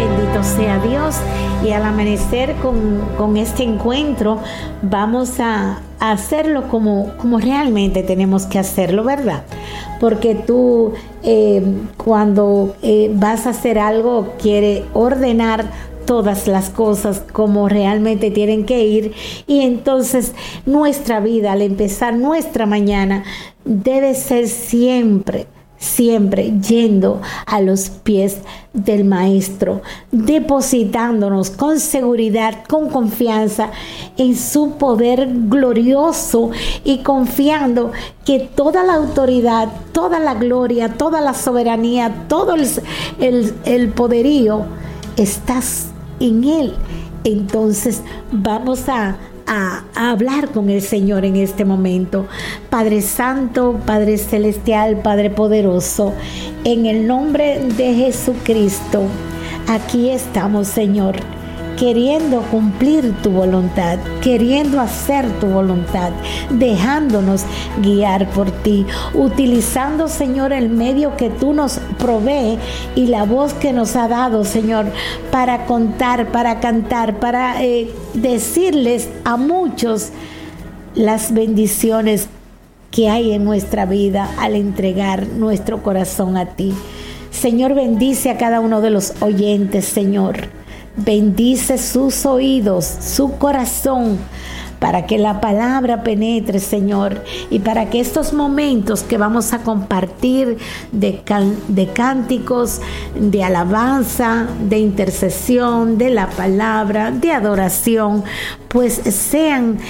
Bendito sea Dios. Y al amanecer con este encuentro vamos a hacerlo como realmente tenemos que hacerlo, ¿verdad? Porque tú cuando vas a hacer algo, quiere ordenar todas las cosas como realmente tienen que ir, y entonces nuestra vida, al empezar nuestra mañana, debe ser siempre yendo a los pies del Maestro, depositándonos con seguridad, con confianza en su poder glorioso y confiando que toda la autoridad, toda la gloria, toda la soberanía, todo el poderío está en Él. Entonces vamos a hablar con el Señor en este momento. Padre Santo, Padre Celestial, Padre Poderoso, en el nombre de Jesucristo, aquí estamos, Señor, queriendo cumplir tu voluntad, queriendo hacer tu voluntad, dejándonos guiar por ti, utilizando, Señor, el medio que tú nos provee y la voz que nos ha dado, Señor, para contar, para cantar, para decirles a muchos las bendiciones que hay en nuestra vida al entregar nuestro corazón a ti. Señor, bendice a cada uno de los oyentes, Señor. Bendice sus oídos, su corazón, para que la palabra penetre, Señor, y para que estos momentos que vamos a compartir de cánticos, de alabanza, de intercesión, de la palabra, de adoración, pues sean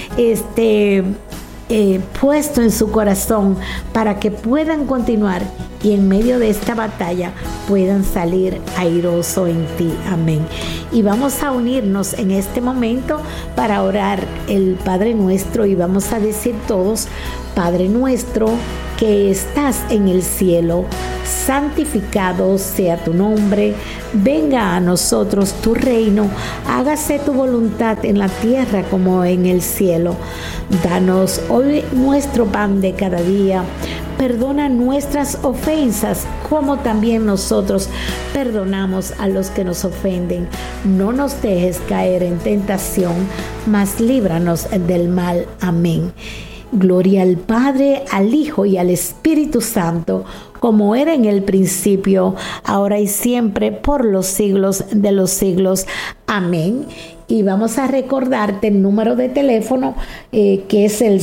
puesto en su corazón para que puedan continuar y en medio de esta batalla puedan salir airoso en ti. Amén. Y vamos a unirnos en este momento para orar el Padre Nuestro, y vamos a decir todos: Padre nuestro que estás en el cielo, santificado sea tu nombre, venga a nosotros tu reino, hágase tu voluntad en la tierra como en el cielo. Danos hoy nuestro pan de cada día. Perdona nuestras ofensas, como también nosotros perdonamos a los que nos ofenden. No nos dejes caer en tentación, mas líbranos del mal. Amén. Gloria al Padre, al Hijo y al Espíritu Santo, como era en el principio, ahora y siempre, por los siglos de los siglos. Amén. Y vamos a recordarte el número de teléfono, que es el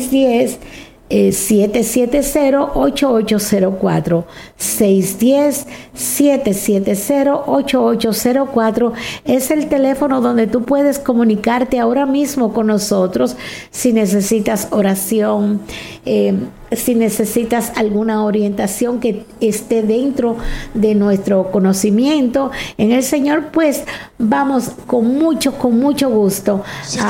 610-770-8804. 610-770-8804 es el teléfono donde tú puedes comunicarte ahora mismo con nosotros si necesitas oración, si necesitas alguna orientación que esté dentro de nuestro conocimiento en el Señor. Pues vamos con mucho gusto